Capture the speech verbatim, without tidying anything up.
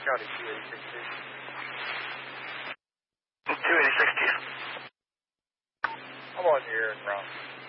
County two eighty-six two. two eighty-six two. I'm on the air in Rock.